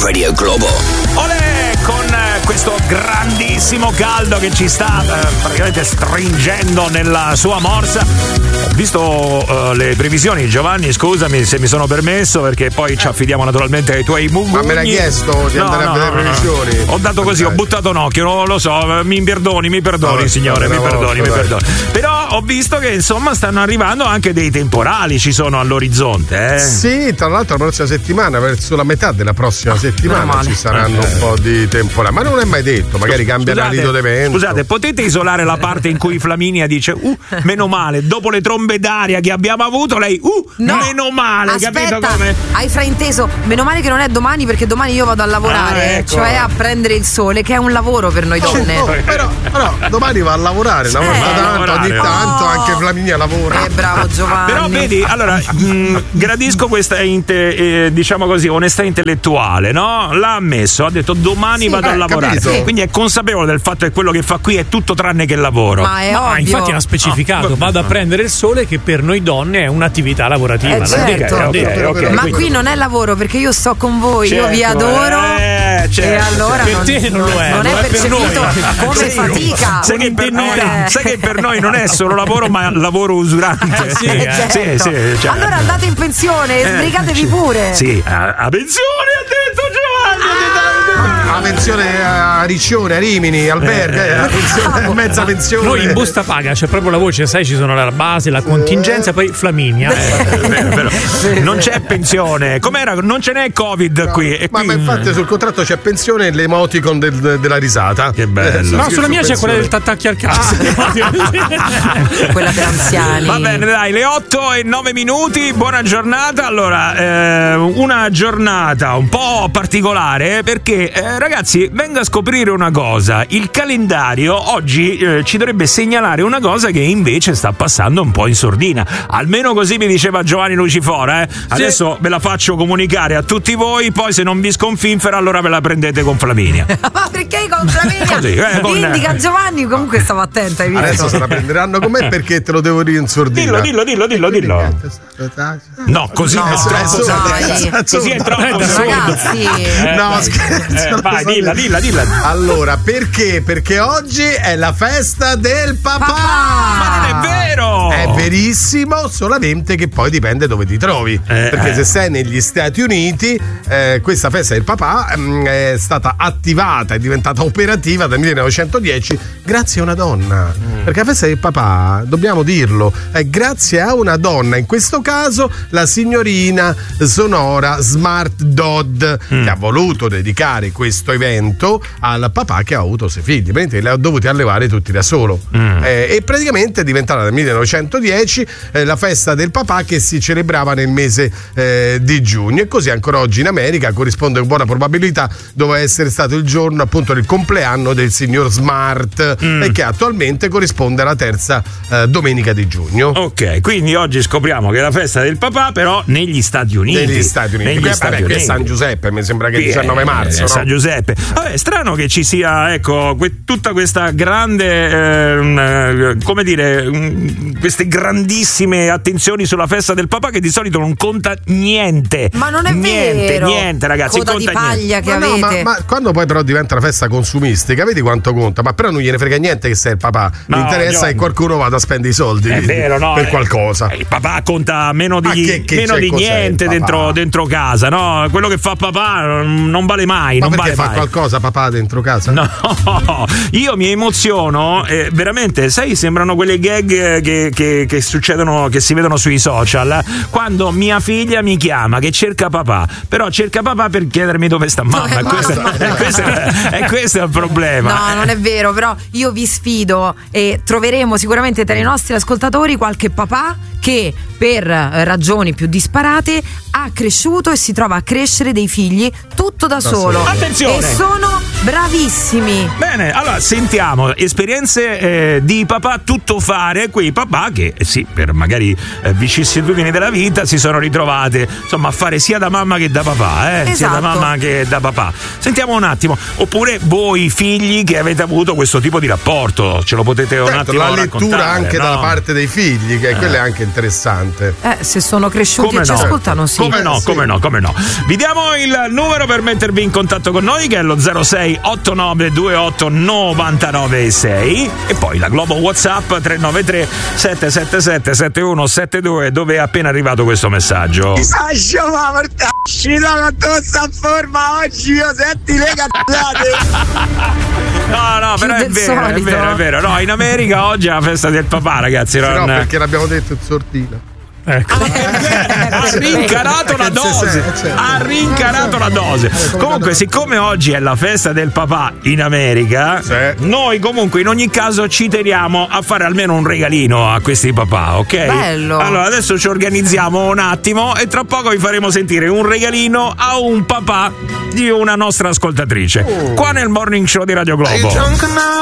Radio Globo. Olè, con questo grandissimo caldo che ci sta praticamente stringendo nella sua morsa. Ho visto le previsioni, Giovanni, scusami se mi sono permesso, perché poi ci affidiamo naturalmente ai tuoi mugugni. Ma me l'hai chiesto di andare a vedere le previsioni? Ho dato così, ho buttato un occhio, non lo so, mi perdoni signore, mi perdoni. Però ho visto che insomma stanno arrivando anche dei temporali, ci sono all'orizzonte. Sì, tra l'altro la prossima settimana, verso la metà della prossima settimana ci saranno un po' di temporali, ma non è mai detto, magari cambia l'alito d'evento. Scusate, potete isolare la parte in cui Flaminia dice meno male, dopo le trombe d'aria che abbiamo avuto, lei meno male, aspetta, capito come? Hai frainteso, meno male che non è domani, perché domani io vado a lavorare, ecco. cioè a prendere il sole, che è un lavoro per noi donne. Però domani va a lavorare, ogni tanto anche Flaminia lavora. Bravo Giovanni. Però vedi, allora gradisco questa diciamo così, onestà intellettuale, no? L'ha ammesso, ha detto domani vado a lavorare. Capito. Quindi è consapevole del fatto che quello che fa qui è tutto tranne che lavoro. Ma è ovvio. Infatti ha specificato, vado a prendere il sole, che per noi donne è un'attività lavorativa. Certo. Ok, ma quindi qui non è lavoro, perché io sto con voi, io vi adoro. E allora per te non lo è, non è percepito come fatica. Sai che per noi non è solo lavoro, ma lavoro usurante. Certo. Sì, allora andate in pensione, sbrigatevi pure. Sì, a pensione ha detto Giovanni. La pensione a Riccione, a Rimini, Alberga, mezza pensione. Noi in busta paga c'è proprio la voce, sai, ci sono la base, la contingenza, poi Flaminia. Vero. Non c'è pensione, com'era? Non ce n'è Covid qui. Ma infatti sul contratto c'è pensione e l'emoticon della risata. Che bello. No, sulla mia c'è quella del tattacchi al cazzo. Quella per anziani. Va bene, dai, le 8:09, buona giornata. Allora, una giornata un po' particolare, perché ragazzi, venga a scoprire una cosa: il calendario oggi ci dovrebbe segnalare una cosa che invece sta passando un po' in sordina, almeno così mi diceva Giovanni Lucifora. Adesso ve la faccio comunicare a tutti voi, poi se non vi sconfinfera allora ve la prendete con Flaminia. Ma perché con Flaminia? Così, Indica Giovanni, comunque stavo attenta, hai visto? Adesso se la prenderanno con me, perché te lo devo dire in sordina. Dillo. No, così No, così è troppo. Ragazzi, No, scherzo. Vai, dilla. Allora, perché? Perché oggi è la festa del papà. Ma non è vero! È verissimo, solamente che poi dipende dove ti trovi. Perché se sei negli Stati Uniti, questa festa del papà è stata attivata, è diventata operativa dal 1910 grazie a una donna. Perché la festa del papà, dobbiamo dirlo, è grazie a una donna, in questo caso la signorina Sonora Smart Dodd, che ha voluto dedicare questo evento al papà che ha avuto 6 figli. Praticamente li ha dovuti allevare tutti da solo. E praticamente è diventata nel 1910 la festa del papà, che si celebrava nel mese di giugno, e così ancora oggi in America corrisponde con buona probabilità dove essere stato il giorno appunto del compleanno del signor Smart, e che attualmente corrisponde alla terza domenica di giugno. Ok, quindi oggi scopriamo che è la festa del papà, però negli Stati Uniti. Negli Stati Uniti. Che è San Giuseppe, mi sembra che è il 19 marzo. No? San Giuseppe. Vabbè, strano che ci sia, ecco, tutta questa grande, come dire, queste grandissime attenzioni sulla festa del papà, che di solito non conta niente. Ma non è vero. Niente, ragazzi. Coda conta di paglia niente. che avete. Ma quando poi però diventa una festa consumistica, vedi quanto conta? Ma però non gliene frega niente che sei il papà. No, Mi interessa che qualcuno vada a spendere i soldi. È vero, no? Per qualcosa. Il papà conta meno di cos'è niente dentro casa, no? Quello che fa papà non vale mai. Ma non perché vale fa mai. qualcosa papà dentro casa? No, io mi emoziono, veramente, sai, sembrano quelle gag che succedono, che si vedono sui social, quando mia figlia mi chiama che cerca papà, però cerca papà per chiedermi dove sta mamma. Questo è il problema. No, non è vero, però io vi sfido e troveremo sicuramente tra i nostri ascoltatori qualche papà che per ragioni più disparate ha cresciuto e si trova a crescere dei figli tutto da solo. Attenzione! E sono Bravissimi. Bene, allora sentiamo esperienze di papà tuttofare, quei papà che sì, per magari vicissitudini della vita si sono ritrovate insomma a fare sia da mamma che da papà, Esatto. sia da mamma che da papà. Sentiamo un attimo, oppure voi figli che avete avuto questo tipo di rapporto, ce lo potete un attimo la lettura anche no? dalla parte dei figli, che quella è anche interessante. Se sono cresciuti Come e ci no? ascoltano, sì. Come no, come no, come no. Vi diamo il numero per mettervi in contatto con noi, che è lo 06 89 28 99 6, e poi la Globo WhatsApp 393 777 7172, dove è appena arrivato questo messaggio. Sascio, ma portarci la sta forma oggi, io senti le cazzate. No, però è vero, è vero. No, in America oggi è la festa del papà, ragazzi. No, perché l'abbiamo detto in sordina. Ecco. Ha rincarato la dose. Ha rincarato la dose. Comunque, siccome oggi è la festa del papà in America, noi comunque in ogni caso ci teniamo a fare almeno un regalino a questi papà, ok? Bello. Allora adesso ci organizziamo un attimo e tra poco vi faremo sentire un regalino a un papà di una nostra ascoltatrice qua nel Morning Show di Radio Globo.